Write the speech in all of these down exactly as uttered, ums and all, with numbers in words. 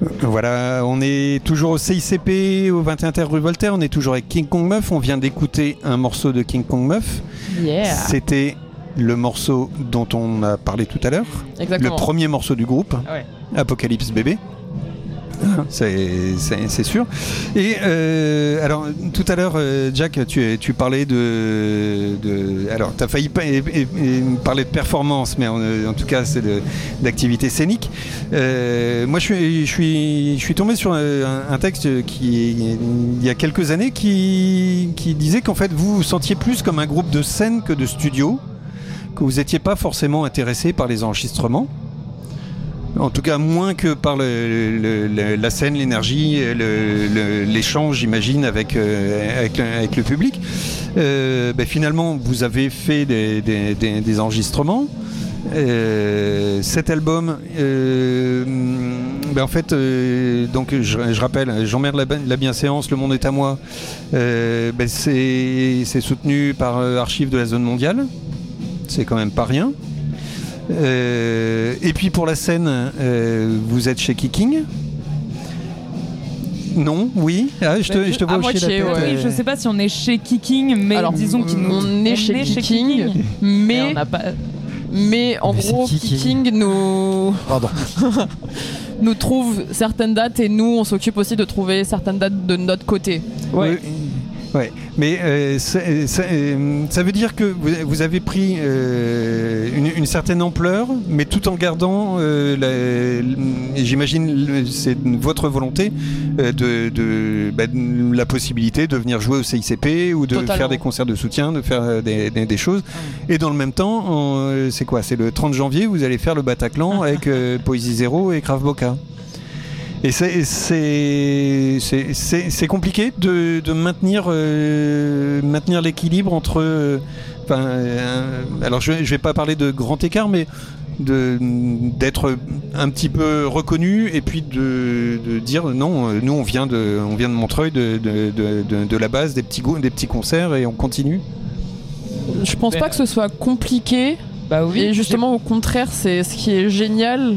Voilà, on est toujours au C I C P, au vingt et un Terre rue Voltaire, on est toujours avec King Kong Meuf, on vient d'écouter un morceau de King Kong Meuf. Yeah. C'était le morceau dont on a parlé tout à l'heure. Exactement. Le premier morceau du groupe, Ouais. Apocalypse Bébé. C'est, c'est, c'est sûr. Et euh, alors, tout à l'heure, euh, Jack, tu, tu parlais de, de alors, tu as failli pa- et, et, et parler de performance, mais en, en tout cas, c'est de, d'activité scénique. Euh, moi, je suis, je suis, je suis tombé sur un, un texte qui, il y a quelques années, qui, qui disait qu'en fait, vous vous sentiez plus comme un groupe de scène que de studio, que vous n'étiez pas forcément intéressé par les enregistrements. En tout cas, moins que par le, le, le, la scène, l'énergie, le, le, l'échange, j'imagine, avec, euh, avec, avec le public. Euh, ben finalement, vous avez fait des, des, des, des enregistrements. Euh, cet album, euh, ben en fait, euh, donc je, je rappelle, J'emmerde la, la bienséance, Le monde est à moi. Euh, ben c'est, c'est soutenu par euh, Archives de la zone mondiale. C'est quand même pas rien. Euh, et puis pour la scène, euh, vous êtes chez Kicking ? Non, oui. Ah, je te, je te vois à hocher la moitié, tête. ouais. Oui, je sais pas si on est chez Kicking, mais Alors, disons qu'on on est chez Kicking, mais on mais, n'a pas. mais en Mais c'est gros, Kicking. Kicking nous, Pardon. nous trouve certaines dates et nous, on s'occupe aussi de trouver certaines dates de notre côté. Ouais. Oui. Ouais, mais euh, c'est- c'est, euh, ça veut dire que vous, vous avez pris euh, une, une certaine ampleur, mais tout en gardant, euh, la, j'imagine, le- c'est votre volonté euh, de, de, bah, de la possibilité de venir jouer au C I C P ou de Totalement. faire des concerts de soutien, de faire euh, des, des, des choses. Et dans le même temps, en, euh, c'est quoi ? C'est le trente janvier, vous allez faire le Bataclan avec euh, Poésie Zéro et Krav Boca. Et c'est, c'est, c'est, c'est, c'est compliqué de, de maintenir, euh, maintenir l'équilibre entre... euh, enfin, euh, alors je ne vais pas parler de grand écart, mais de, d'être un petit peu reconnu et puis de, de dire non, euh, nous on vient de, on vient de Montreuil, de, de, de, de, de la base, des petits, go- des petits concerts et on continue. Je pense Ben, pas que ce soit compliqué. Bah oui. Et justement, au contraire, c'est ce qui est génial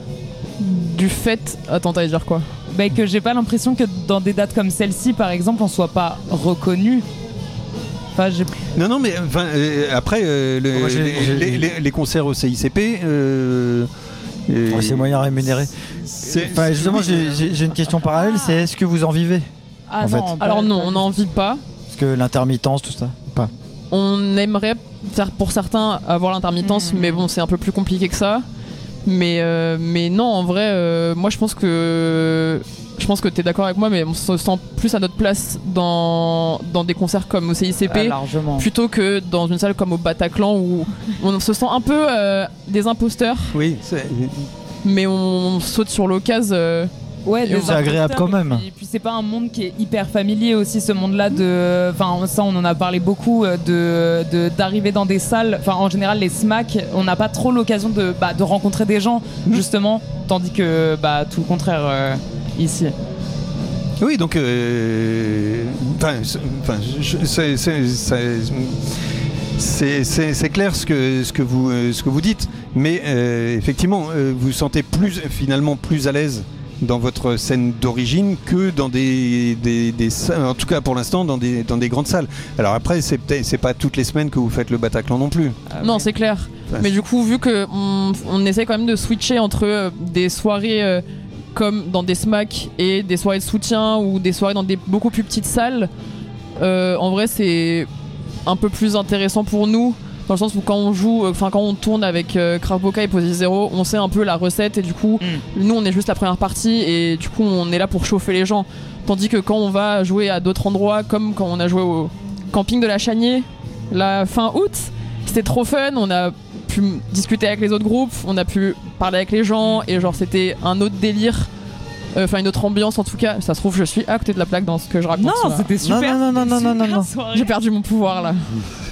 du fait. Attends, t'allais dire quoi ? Bah, que j'ai pas l'impression que dans des dates comme celle-ci, par exemple, on soit pas reconnu. Enfin, j'ai... Non, non, mais enfin, euh, après, euh, le- Moi, j'ai- les, j'ai- les, les, les concerts au C I C P... Euh, euh, Ouais, c'est moyen rémunéré. c'est- Enfin, justement, j'ai, j'ai- j'ai une question parallèle, c'est est-ce que vous en vivez ? Ah En fait. non, pas- Alors non, on n'en vit pas. Parce que l'intermittence, tout ça pas. On aimerait faire pour certains avoir l'intermittence, Mhm. mais bon, c'est un peu plus compliqué que ça. Mais, euh, mais non, en vrai, euh, moi je pense que je pense que t'es d'accord avec moi, mais on se sent plus à notre place dans, dans des concerts comme au C I C Ah, P largement. plutôt que dans une salle comme au Bataclan où on se sent un peu euh, des imposteurs, Oui, c'est... mais on saute sur l'occasion. euh, Ouais, des C'est agréable imposteurs, quand même. Et puis, et puis c'est pas un monde qui est hyper familier aussi, ce monde-là de. Enfin, ça, on en a parlé beaucoup euh, de de- d'arriver dans des salles. Enfin, en général, les SMAC, on n'a pas trop l'occasion de bah, de rencontrer des gens justement, tandis que bah tout le contraire euh, ici. Oui, donc, euh, enfin, c'est- enfin, je- c'est, c'est, c'est, c'est, c'est- c'est clair ce que, ce que vous, euh, ce que vous dites, mais euh, effectivement, euh, vous vous sentez plus, finalement, plus à l'aise dans votre scène d'origine que dans des, des, des salles, en tout cas pour l'instant, dans des, dans des grandes salles. Alors après, c'est peut-être, c'est pas toutes les semaines que vous faites le Bataclan non plus. Ah, non, ouais. c'est clair. Enfin, Mais du coup, vu que on, on essaie quand même de switcher entre euh, des soirées euh, comme dans des SMAC et des soirées de soutien ou des soirées dans des beaucoup plus petites salles, euh, en vrai, c'est un peu plus intéressant pour nous. Dans le sens où quand on joue, enfin quand on tourne avec euh, Krav Boca et Posi Zero, on sait un peu la recette et du coup, Mm. nous on est juste la première partie et du coup on est là pour chauffer les gens. Tandis que quand on va jouer à d'autres endroits, comme quand on a joué au camping de la Chanier, la fin août, c'était trop fun, on a pu discuter avec les autres groupes, on a pu parler avec les gens et genre c'était un autre délire, enfin une autre ambiance en tout cas. Ça se trouve je suis à côté de la plaque dans ce que je raconte. Non, là. c'était super. non, non, non, c'était non, non, super non. soirée. J'ai perdu mon pouvoir là.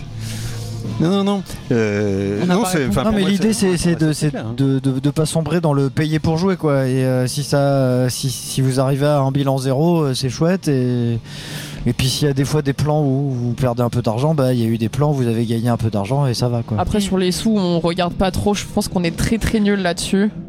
Non, non, non. Euh, On n'a non, pas c'est, répondu. enfin, Non pour mais moi, l'idée c'est, c'est, ouais, de, c'est clair, hein. de, de, de pas sombrer dans le payer pour jouer quoi. Et euh, si ça, euh, si, si vous arrivez à un bilan zéro, euh, c'est chouette. Et, et puis s'il y a des fois des plans où vous perdez un peu d'argent, bah il y a eu des plans où vous avez gagné un peu d'argent et ça va quoi. Après sur les sous on regarde pas trop, je pense qu'on est très très nul là-dessus.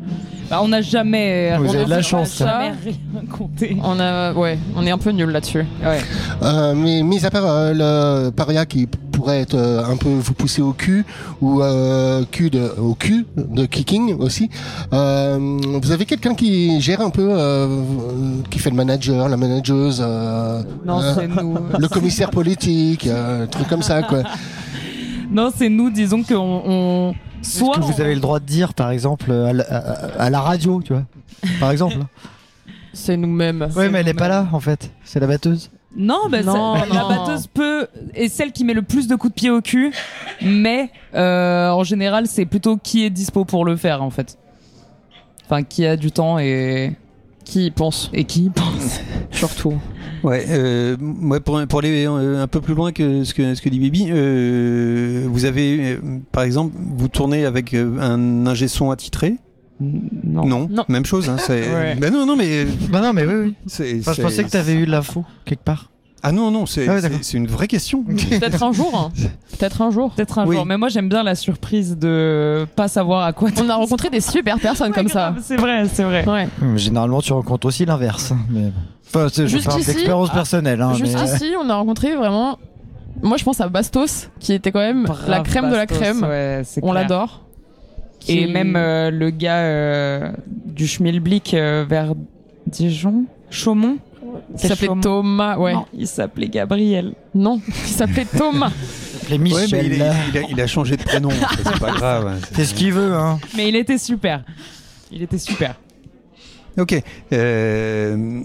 Bah, on n'a jamais. Vous on avez a de la jamais chance, ça. Jamais rien compté. On a, ouais, on est un peu nul là-dessus. Ouais. Euh, mais mis à part euh, le paria qui pourrait être euh, un peu vous pousser au cul ou euh, cul de, au cul de kicking aussi, euh, vous avez quelqu'un qui gère un peu, euh, qui fait le manager, la manageuse, euh, Non, euh, c'est nous. le commissaire politique, euh, un truc comme ça quoi. Non, c'est nous. Disons qu'on. On... Est-ce Soit que vous on- avez le droit de dire, par exemple, à la, à- à la radio, tu vois, par exemple. C'est nous-mêmes. Ouais, mais elle est pas là, en fait. C'est la batteuse. Non, bah, Non, ça- la non. batteuse peut est celle qui met le plus de coups de pied au cul, mais euh, en général, c'est plutôt qui est dispo pour le faire en fait. Enfin, qui a du temps et Qui y pense et qui y pense. surtout. Ouais, euh, moi pour, pour aller euh, un peu plus loin que ce que, ce que dit Bibi, euh, vous avez, euh, par exemple, vous tournez avec euh, un ingé son attitré. Non. Non, Non. même chose. Hein, c'est... Ouais. Ben non, non, mais Bah non, mais oui, oui. c'est, Enfin, je c'est- pensais que t'avais eu l'info quelque part. Ah non, non, c'est, Ah ouais, c'est, d'accord. c'est une vraie question. Peut-être un jour. hein. Peut-être un jour. Peut-être un Oui. jour. Mais moi, j'aime bien la surprise de pas savoir à quoi. On a rencontré des super personnes comme ça. C'est vrai, c'est vrai. Ouais. Hum, Généralement, tu rencontres aussi l'inverse. Mais... Enfin, c'est- je parle Jusqu'ici- d'expérience ah, personnelle. Hein, Juste mais... ici, on a rencontré vraiment. Moi, je pense à Bastos, qui était quand même Brave la crème de la Bastos, crème. ouais, c'est On clair. l'adore. Et Qui- même euh, le gars euh, du Schmilblick euh, vers Dijon, Chaumont. qui s'appelait Chaumont. Thomas. Ouais. Non, il s'appelait Gabriel. Non, il s'appelait Thomas. Les Ouais, Michel, mais il, est- là. il a, il a changé de prénom. C'est pas grave. C'est ce qu'il veut, hein. Mais il était super. Il était super. Ok. Euh,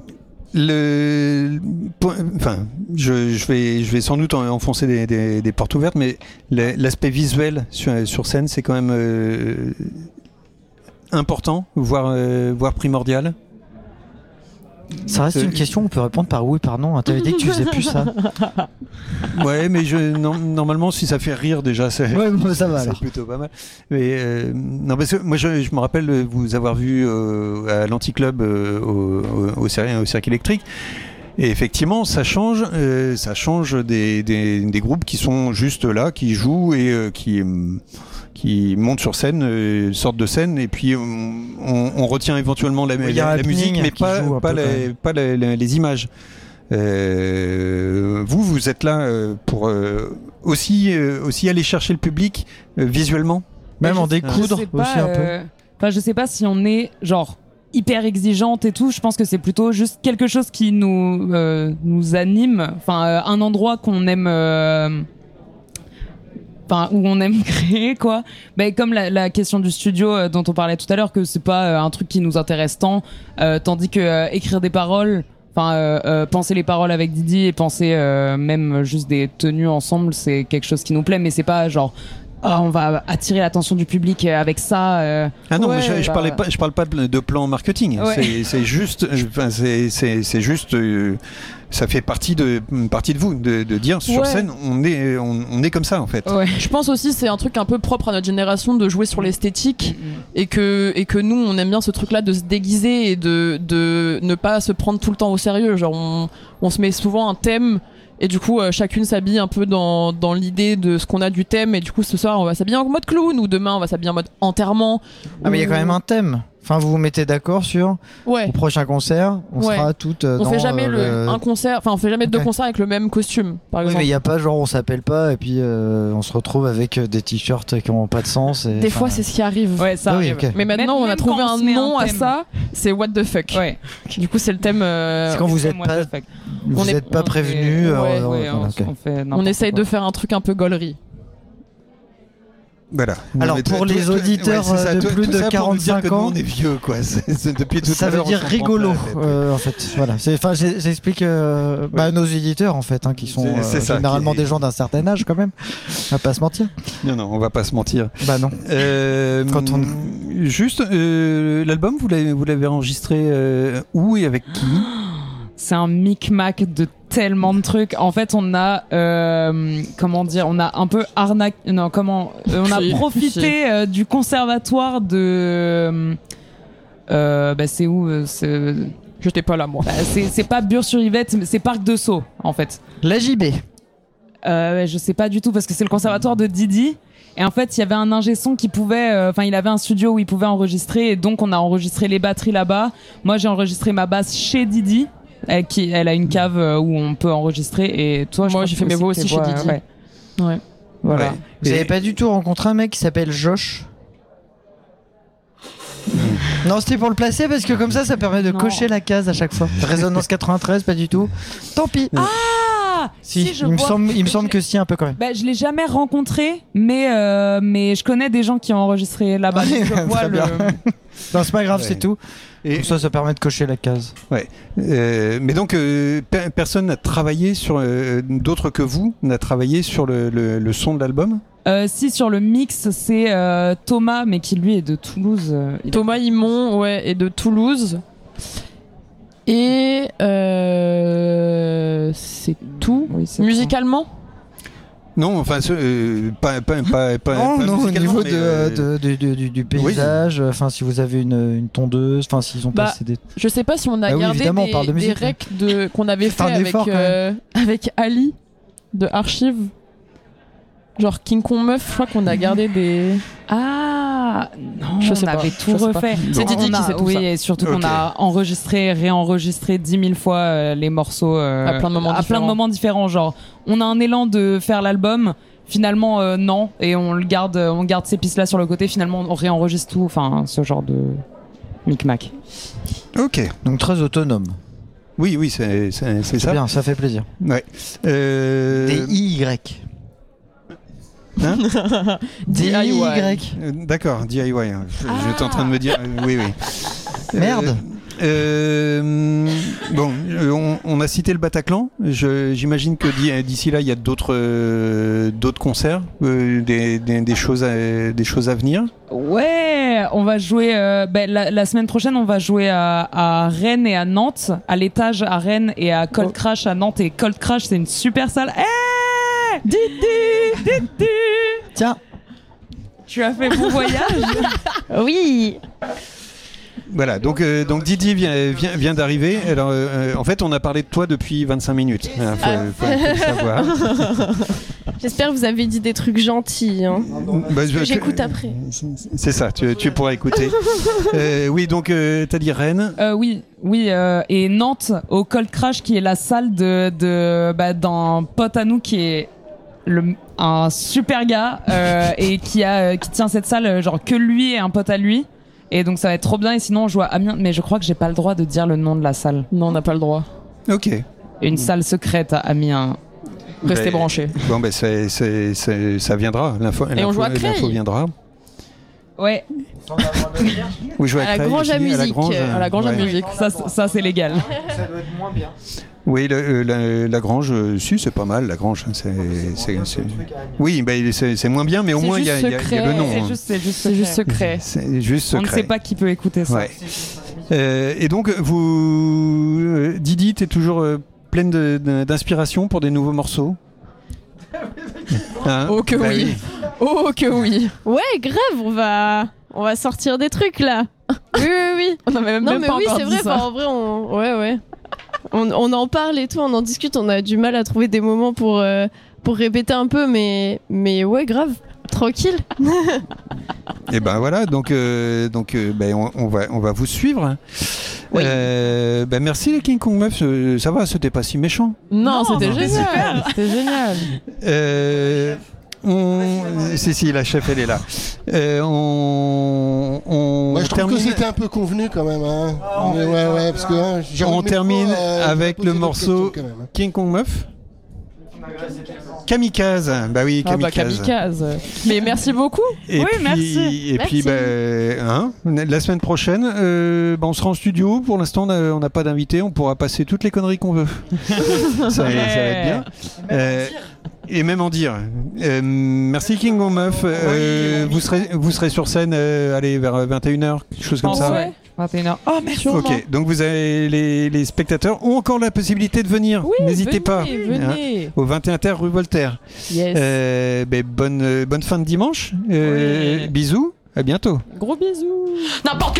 le, point- enfin, je, je vais, je vais sans doute en- enfoncer des, des- des portes ouvertes, mais la- l'aspect visuel sur, sur scène, c'est quand même euh, important, voire, euh, voire primordial. Ça reste C'est- une question, on peut répondre par oui, par non. Hein. T'avais dit que tu faisais plus ça. Ouais, mais je, non, normalement, si ça fait rire déjà, c'est. Ouais, bah, ça va C'est alors. plutôt pas mal. Mais euh, non, parce que moi, je, je me rappelle de vous avoir vu euh, à l'Anticlub euh, au, au, au, circuit, au circuit électrique. Et effectivement, ça change, euh, ça change des, des, des groupes qui sont juste là, qui jouent et euh, qui, euh, qui montent sur scène, euh, sortent de scène, et puis on, on, on retient éventuellement la, Oui, il y a la, un la musique, happening mais qui pas, joue un pas, peu, quand les, même. pas les, les- les images. Euh, vous, vous êtes là euh, pour euh, aussi, euh, aussi aller chercher le public euh, visuellement. Même Mais en je- découdre je sais pas, aussi un peu. euh, Enfin, je sais pas si on est genre hyper exigeante et tout. Je pense que c'est plutôt juste quelque chose qui nous euh, nous anime. Enfin, euh, un endroit qu'on aime. euh, Enfin, où on aime créer quoi. Ben, comme la, la question du studio euh, dont on parlait tout à l'heure, que c'est pas euh, un truc qui nous intéresse tant, euh, tandis que euh, écrire des paroles, enfin euh, euh, penser les paroles avec Didi et penser euh, même juste des tenues ensemble, c'est quelque chose qui nous plaît, mais c'est pas genre ah, on va attirer l'attention du public avec ça. euh. Ah non, Ouais, mais je, je bah- parlais pas, je parle pas de, de plan marketing. Ouais. C'est, c'est juste, euh, enfin, c'est, c'est, c'est juste, euh, ça fait partie de, partie de vous, de, de dire sur Ouais. scène, on est, on, on est comme ça en fait. Ouais. Je pense aussi c'est un truc un peu propre à notre génération de jouer sur l'esthétique et que et que nous on aime bien ce truc là de se déguiser et de de ne pas se prendre tout le temps au sérieux. Genre on, on se met souvent un thème et du coup euh, chacune s'habille un peu dans dans l'idée de ce qu'on a du thème et du coup ce soir on va s'habiller en mode clown ou demain on va s'habiller en mode enterrement. Ah, mais il y a ou- quand même un thème. Enfin, vous vous mettez d'accord sur Ouais. au prochain concert, on Ouais. sera toutes euh, On dans fait jamais le, euh, un concert, enfin on fait jamais deux Ok. concerts avec le même costume par Oui, exemple. mais il n'y a pas genre on s'appelle pas et puis euh, on se retrouve avec euh, des t-shirts qui n'ont pas de sens. Et, Des enfin, fois c'est ce qui arrive. Ouais, ça Ah oui, arrive. ok. Mais maintenant Même- on a même trouvé quand on un se met nom un à thème. ça, c'est what the fuck. Ouais. Du coup c'est le thème. euh, C'est quand vous êtes Moi, pas, the fuck. vous on est- êtes pas on prévenu. est- euh, ouais, euh, Ouais, voilà, on, ok. on fait On n'importe essaye quoi. de faire un truc un peu gaulerie. Voilà. Alors, Non, mais pour toi- les toi- auditeurs, c'est ça, euh, de toi- plus tout de ça pour nous dire quarante-cinq que nous, ans. on est vieux quoi. C'est, c'est depuis tout Ça à veut l'heure, on dire s'en prend rigolo, plein la tête. euh, en fait. Voilà. C'est, enfin, j'ai- j'explique euh, bah, à nos éditeurs en fait, hein, qui sont C'est- c'est euh, ça, généralement qui- des gens d'un certain âge quand même. On va pas se mentir. Non, non, on va pas se mentir. Bah non. Euh, Quand on- Juste, euh, l'album, vous l'avez, vous l'avez enregistré euh, où et avec qui? C'est un micmac de tellement de trucs. En fait, on a, euh, comment dire, on a un peu arnaqué, non, comment, euh, on a Si, profité euh, du conservatoire de, euh, bah, c'est où, euh, c'est, J'étais pas là moi. bah, c'est, c'est pas Bure-sur-Yvette, mais c'est Parc de Sceaux, en fait. La J B. euh, je sais pas du tout parce que c'est le conservatoire de Didi. Et en fait, il y avait un ingé son qui pouvait, enfin, euh, il avait un studio où il pouvait enregistrer, et donc on a enregistré les batteries là-bas. Moi, j'ai enregistré ma basse chez Didi, elle, qui, elle a une cave où on peut enregistrer. Et toi, je moi, j'ai fait mes voix aussi chez Didi. Ouais. ouais. Voilà. Ouais. Vous Et- avez pas du tout rencontré un mec qui s'appelle Josh? Non, c'était pour le placer parce que comme ça, ça permet de Non. cocher la case à chaque fois. Résonance quatre-vingt-treize, pas du tout. Tant pis. Ah, Si, si, je il, me vois. semble, il me semble que si, un peu quand même. Bah, je l'ai jamais rencontré, mais euh, mais je connais des gens qui ont enregistré là-bas. donc je vois Très le... bien. Non, c'est pas grave, Ouais. c'est tout. Et, Comme ça, ça permet de cocher la case. euh, mais donc, euh, per- personne n'a travaillé sur, euh, d'autres que vous, n'a travaillé sur le, le- le son de l'album. Euh, si sur le mix, c'est euh, Thomas, mais qui lui est de Toulouse. euh, il- Thomas Himon, ouais, est de Toulouse. Et euh, c'est tout. Oui, c'est Musicalement Non, enfin, ce- euh, pas, pas, pas, pas, Non, pas non, au musicalement, niveau mais, de, euh, de- de- de- du, du paysage, enfin si vous avez une, une tondeuse, enfin s'ils ont Bah, passé des... Je sais pas si on a Ah oui, gardé évidemment, on des, parle de des musique, recs de, qu'on avait C'est fait un avec, effort, quand euh, avec Ali de Archive. Genre King Kong Meuf, je crois qu'on a gardé des. Ah non, Je sais on pas, avait je tout sais pas. refait. C'est On Didi qui a- sait tout oui, ça. et surtout Ok. qu'on a enregistré, réenregistré dix mille fois euh, les morceaux euh, À plein de moments à plein différents. de moments différents. Genre, on a un élan de faire l'album. Finalement, euh, non, et on le garde, on garde ces pistes-là sur le côté. Finalement, on réenregistre tout. Enfin, ce genre de micmac. Ok. Donc très autonome. Oui, oui, c'est, c'est, c'est C'est ça. bien, ça fait plaisir. Ouais. Euh, Des I Y. hein D I Y. Euh, D'accord, D I Y. hein. Je- J'étais en train de me dire. euh, oui, oui. Merde. Euh, euh, bon, euh, on, on a cité le Bataclan. Je- j'imagine que d'i- d'ici là, il y a d'autres, euh, d'autres concerts, euh, des, des, des choses à, des choses à venir. Ouais, on va jouer euh, ben, la, la semaine prochaine, on va jouer à, à Rennes et à Nantes, à l'étage à Rennes et à Cold Oh. Crash à Nantes. Et Cold Crash, c'est une super salle. Eh Didi, Didi, Tiens, tu as fait bon voyage. Oui. Voilà, donc, euh, donc Didi vient, vient, vient d'arriver. Alors, euh, en fait, on a parlé de toi depuis vingt-cinq minutes. Il faut, faut- faut le savoir. J'espère que vous avez dit des trucs gentils. Hein. Bah, je- J'écoute après. C'est ça, tu, tu pourras écouter. Euh, oui, donc, euh, t'as dit Rennes. Euh, oui, oui, euh, et Nantes au Cold Crash, qui est la salle de, de bah, d'un pote à nous qui est le, un super gars euh, et qui a qui tient cette salle, euh, genre que lui et un pote à lui. Et donc ça va être trop bien. Et sinon on joue à Amiens, mais je crois que j'ai pas le droit de dire le nom de la salle. Non, on n'a pas le droit. Ok. Une salle secrète à Amiens. Restez Ben, branchés. Bon, ben, c'est, c'est, c'est- ça viendra. L'info, Et on l'info- joue à Creil. l'info viendra. Ouais, Vous jouez À la Creil, Grange à aussi, musique. À la Grange, À la Grange à ouais. musique. ça, ça c'est légal. ça doit être moins bien. Oui, le- euh, la, la Grange, euh, si, c'est pas mal, la Grange. hein, C'est, c'est, c'est- Oui, ben, c'est, c'est moins bien, mais au C'est moins, il y, a- juste il y a- il y a le secret. nom. C'est hein. juste, c'est juste, C'est juste secret. C'est juste secret. On ne sait pas qui peut écouter ça. Ouais. Euh, et donc, vous, euh, Didi, t'es toujours euh, pleine de- de- d'inspiration pour des nouveaux morceaux. Hein Oh que Bah oui. Oh que oui. Ouais, grave, on va, on va sortir des trucs là. Oui, oui, oui. On n'avait même, Non, même mais pas oui, encore c'est dit vrai. ça. enfin, en vrai, on, ouais, ouais. On, on en parle et tout, on en discute. On a du mal à trouver des moments pour, euh, pour répéter un peu, mais, mais ouais, grave, tranquille. Et ben voilà, donc, euh, donc euh, ben, on, on va, on va vous suivre. Oui. Euh, ben merci les King Kong Meufs, euh, ça va, c'était pas si méchant. Non, Non, c'était non, génial. C'était génial. Euh, on... Si, si, la chef, elle est là. Euh, on on Moi, je trouve termine, que c'était un peu convenu quand même. Hein. Mais ouais, ouais, parce que hein, j'ai On remis termine le mot, euh, avec je vais le poser morceau d'autres questions quand même, hein. King Kong Meuf. Kamikaze, bah oui, Ah bah Kamikaze. kamikaze. Mais merci beaucoup. Et Oui, puis, merci. Et puis, Merci. bah, hein, la semaine prochaine, euh, bah, on sera en studio. Pour l'instant, on a- on n'a pas d'invité. On pourra passer toutes les conneries qu'on veut. ça, ça va être bien. Euh, et même en dire. Euh, merci King Kong Meuf. Euh, vous, serez, vous serez sur scène euh, allez, vers vingt et une heures, quelque chose comme pense, ça. ouais. vingt et une heures. Oh, merci. Ok, donc vous avez les, les spectateurs ont encore la possibilité de venir. Oui, N'hésitez venez, pas. Venez. Au vingt et un terre rue Voltaire. Yes. Euh, ben, bonne, bonne fin de dimanche. Euh, Oui. Bisous. À bientôt. Gros bisous. N'importe